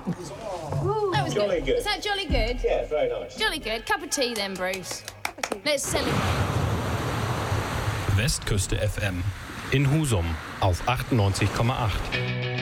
That was Jolly good. Was that jolly good? Yeah, very nice. Jolly good. Cup of tea then, Bruce. Let's celebrate. Westküste FM in Husum auf 98,8.